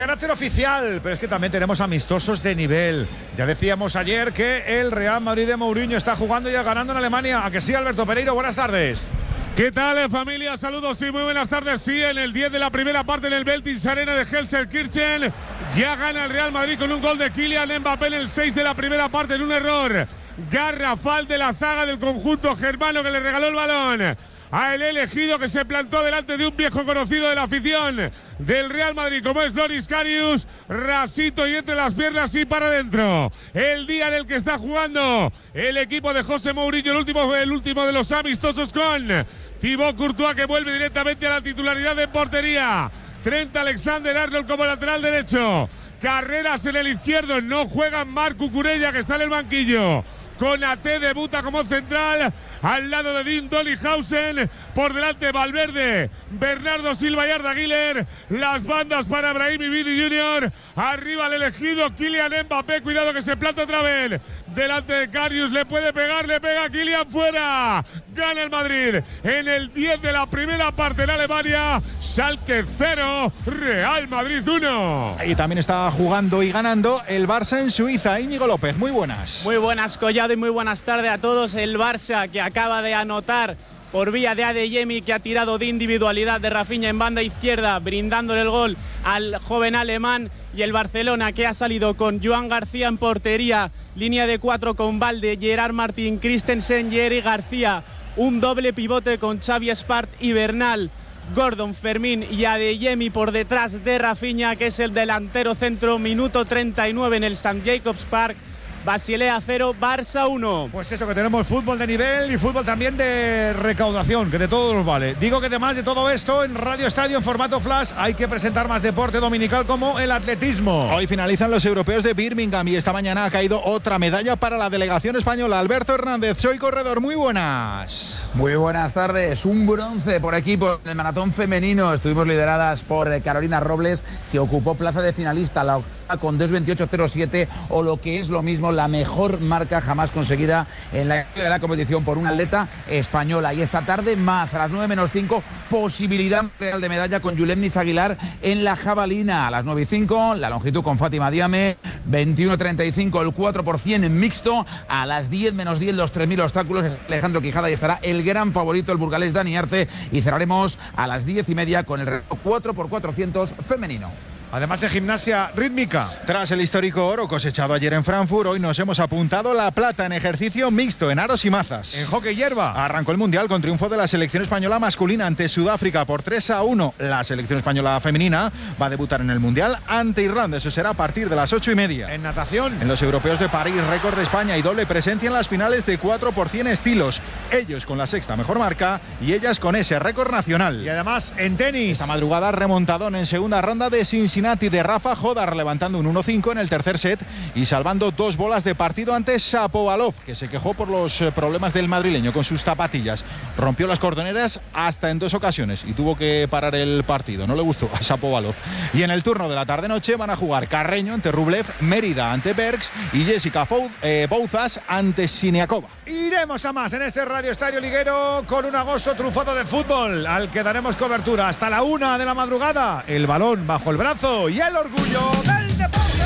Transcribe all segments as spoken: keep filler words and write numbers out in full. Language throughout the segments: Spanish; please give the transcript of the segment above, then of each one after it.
Carácter oficial, pero es que también tenemos amistosos de nivel. Ya decíamos ayer que el Real Madrid de Mourinho está jugando y ganando en Alemania. ¿A que sí, Alberto Pereiro? Buenas tardes. ¿Qué tal, familia? Saludos y muy buenas tardes. Sí, en el diez de la primera parte en el Veltins Arena de Gelsenkirchen ya gana el Real Madrid con un gol de Kylian Mbappé en el seis de la primera parte en un error garrafal de la zaga del conjunto germano que le regaló el balón a el elegido, que se plantó delante de un viejo conocido de la afición del Real Madrid como es Loris Karius, rasito y entre las piernas y para adentro. El día en el que está jugando el equipo de José Mourinho, el último, el último de los amistosos, con Thibaut Courtois, que vuelve directamente a la titularidad de portería. Trent Alexander-Arnold como lateral derecho. Carreras en el izquierdo, no juega Marc Cucurella, que está en el banquillo. Konaté debuta como central al lado de Dean Dollyhausen. Por delante Valverde, Bernardo Silva y Arda Güler. Las bandas para Brahim y Vini junior Arriba el elegido Kylian Mbappé. Cuidado que se planta otra vez. Delante de Karius, le puede pegar, le pega Kylian, fuera. Gana el Madrid en el diez de la primera parte en Alemania. Schalke cero, Real Madrid uno. Y también está jugando y ganando el Barça en Suiza. Íñigo López, muy buenas. Muy buenas, Collado, y muy buenas tardes a todos. El Barça, que acaba de anotar por vía de Adeyemi, que ha tirado de individualidad de Rafinha en banda izquierda, brindándole el gol al joven alemán. Y el Barcelona, que ha salido con Joan García en portería, línea de cuatro con Valde, Gerard Martín, Christensen y Eric García. Un doble pivote con Xavi Espart y Bernal, Gordon, Fermín y Adeyemi por detrás de Rafinha, que es el delantero centro. Minuto treinta y nueve en el Saint Jacobs Park. Basilea cero, Barça uno. Pues eso, que tenemos fútbol de nivel y fútbol también de recaudación, que de todo nos vale. Digo que además de todo esto, en Radio Estadio, en formato flash, hay que presentar más deporte dominical como el atletismo. Hoy finalizan los europeos de Birmingham y esta mañana ha caído otra medalla para la delegación española. Alberto Hernández, soy corredor, muy buenas. Muy buenas tardes. Un bronce por equipo del maratón femenino. Estuvimos lideradas por Carolina Robles, que ocupó plaza de finalista, la octava con dos veintiocho cero siete, o lo que es lo mismo, la mejor marca jamás conseguida en la historia de la competición por una atleta española. Y esta tarde más, a las nueve menos cinco, posibilidad real de medalla con Yulemnis Aguilar en la jabalina. A las nueve y cinco, la longitud con Fátima Diame, veintiuno treinta y cinco el cuatro por cien en mixto. A las diez menos diez, los tres mil obstáculos, Alejandro Quijada, y estará el gran favorito, el burgalés Dani Arce. Y cerraremos a las diez y media con el reloj cuatro por cuatrocientos femenino. Además de gimnasia rítmica. Tras el histórico oro cosechado ayer en Frankfurt, hoy nos hemos apuntado la plata en ejercicio mixto, en aros y mazas. En hockey hierba. Arrancó el Mundial con triunfo de la selección española masculina ante Sudáfrica por tres a uno. La selección española femenina va a debutar en el Mundial ante Irlanda. Eso será a partir de las ocho y media. En natación. En los europeos de París, récord de España y doble presencia en las finales de cuatro por cien estilos. Ellos con la sexta mejor marca y ellas con ese récord nacional. Y además en tenis. Esta madrugada remontadón en segunda ronda de Cincinnati de Rafa Jodar, levantando un uno cinco en el tercer set y salvando dos bolas de partido ante Shapovalov, que se quejó por los problemas del madrileño con sus zapatillas. Rompió las cordoneras hasta en dos ocasiones y tuvo que parar el partido. No le gustó a Shapovalov. Y en el turno de la tarde-noche van a jugar Carreño ante Rublev, Mérida ante Bergs y Jessica eh, Bouzas ante Siniakova. Iremos a más en este Radio Estadio Liguero con un agosto trufado de fútbol al que daremos cobertura hasta la una de la madrugada. El balón bajo el brazo y el orgullo del deporte.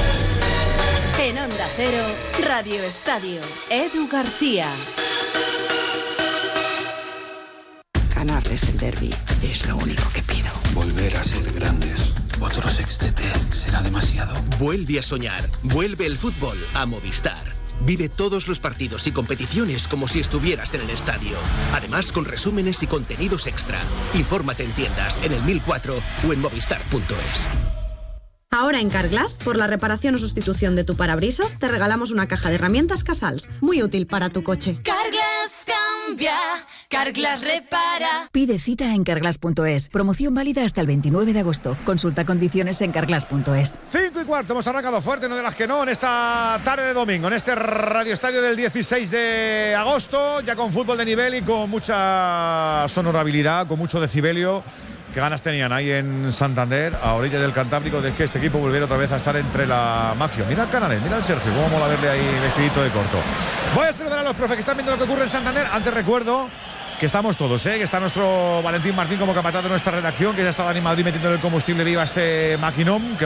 En Onda Cero, Radio Estadio, Edu García. Ganarles el derbi es lo único que pido. Volver a ser grandes. Otro sextete será demasiado. Vuelve a soñar. Vuelve el fútbol a Movistar. Vive todos los partidos y competiciones como si estuvieras en el estadio. Además, con resúmenes y contenidos extra. Infórmate en tiendas, en el mil cuatro o en movistar punto es. Ahora en Carglass, por la reparación o sustitución de tu parabrisas, te regalamos una caja de herramientas Casals, muy útil para tu coche. Carglass cambia, Carglass repara. Pide cita en carglass punto es. Promoción válida hasta el veintinueve de agosto. Consulta condiciones en carglass punto es. Cinco y cuarto, hemos arrancado fuerte, no de las que no, en esta tarde de domingo, en este Radio Estadio del dieciséis de agosto, ya con fútbol de nivel y con mucha sonorabilidad, con mucho decibelio. Qué ganas tenían ahí en Santander, a orilla del Cantábrico, de que este equipo volviera otra vez a estar entre la máxima. Mira al Canales, mira al Sergio, cómo mola verle ahí vestidito de corto. Voy a saludar a los profes que están viendo lo que ocurre en Santander. Antes recuerdo que estamos todos, ¿eh? Que está nuestro Valentín Martín como capataz de nuestra redacción, que ya está Dani Madrid metiendo el combustible viva a este maquinón, que